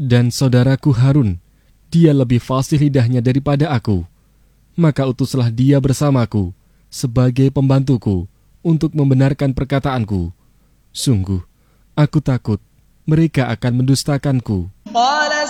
Dan saudaraku Harun, dia lebih fasih lidahnya daripada aku. Maka utuslah dia bersamaku sebagai pembantuku untuk membenarkan perkataanku. Sungguh, aku takut mereka akan mendustakanku.